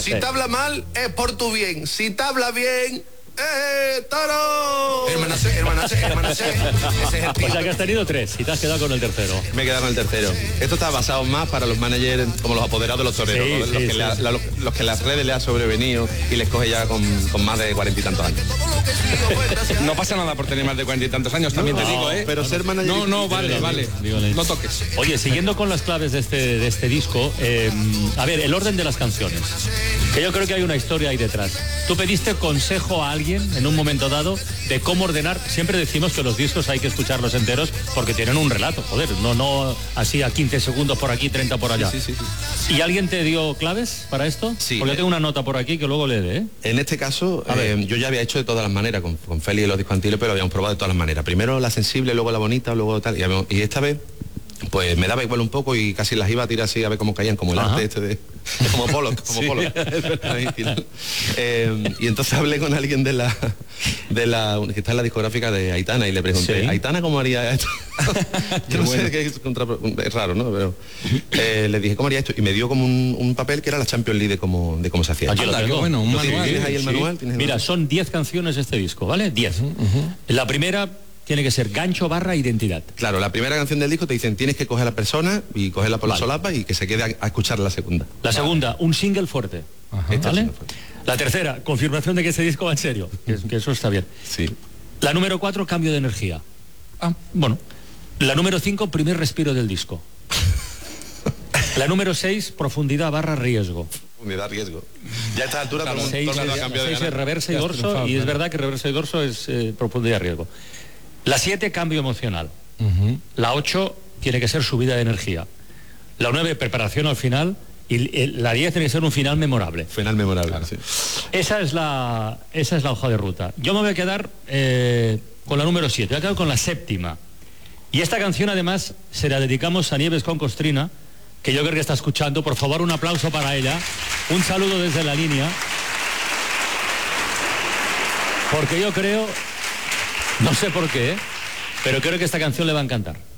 Si te habla mal, es por tu bien. Si te habla bien... ¡Toro! Hermana C. Ese es el O sea que has tenido 3 y te has quedado con el tercero. Me he quedado con el tercero. Esto está basado más para los managers como los apoderados de los toreros, Sí, ¿no? Los que las redes le ha sobrevenido y les coge ya con más de 40 y tantos años. No pasa nada por tener más de 40 y tantos años, también te digo, ¿eh? Pero ser manager... No, vale. No toques. Oye, siguiendo con las claves de este disco, a ver, el orden de las canciones, que yo creo que hay una historia ahí detrás. Tú pediste consejo a alguien en un momento dado de cómo ordenar. Siempre decimos que los discos hay que escucharlos enteros porque tienen un relato, joder, no así a 15 segundos por aquí, 30 por allá. Sí. ¿Y alguien te dio claves para esto? Sí. Porque yo tengo una nota por aquí que luego leeré, ¿eh? En este caso, yo ya había hecho de todas las maneras, con Félix y los discos antiguos, pero habíamos probado de todas las maneras. Primero la sensible, luego la bonita, luego tal. Y esta vez, pues me daba igual un poco y casi las iba a tirar así a ver cómo caían, como el arte este de... Como Pollock, como Pollock. Y entonces hablé con alguien de la que está en la discográfica de Aitana y le pregunté, ¿Aitana cómo haría esto? Yo no sé qué es raro, ¿no? Pero le dije, ¿cómo haría esto? Y me dio como un papel que era la Champions League de cómo se hacía. Aquí lo tengo. Bueno, un manual. ¿Tienes ahí el manual? Mira, son 10 canciones este disco, ¿vale? 10. La primera tiene que ser gancho / identidad. Claro, la primera canción del disco te dicen, tienes que coger a la persona y cogerla por la solapa y que se quede a escuchar la segunda. La segunda, un single fuerte. ¿Vale? La tercera, confirmación de que ese disco va en serio. Que eso está bien. Sí. La número 4, cambio de energía. Bueno. La número 5, primer respiro del disco. La número 6, profundidad / riesgo. Profundidad, riesgo. Ya a esta altura todo el mundo 6 ha cambiado de es ganas. reversa y dorso, y es verdad que reversa y dorso es profundidad y riesgo. La 7, cambio emocional. La 8, tiene que ser subida de energía. La 9, preparación al final. Y la 10 tiene que ser un final memorable. Final memorable, claro. Sí. Esa es la hoja de ruta. Yo me voy a quedar con la número 7, voy a quedar con la séptima. Y esta canción además se la dedicamos a Nieves con Costrina, que yo creo que está escuchando. Por favor, un aplauso para ella. Un saludo desde la línea. Porque yo creo, no sé por qué, pero creo que esta canción le va a encantar.